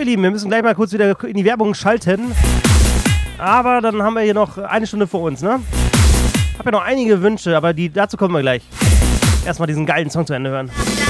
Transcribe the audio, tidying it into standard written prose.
ihr Lieben, wir müssen gleich mal kurz wieder in die Werbung schalten. Aber dann haben wir hier noch eine Stunde vor uns, ne? Hab ja noch einige Wünsche, aber dazu kommen wir gleich. Erstmal diesen geilen Song zu Ende hören.